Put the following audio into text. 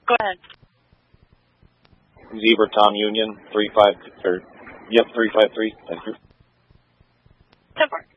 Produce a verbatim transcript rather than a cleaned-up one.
Go ahead. Zebra Tom Union, three five, or, yep, three five three. Thank you. ten four.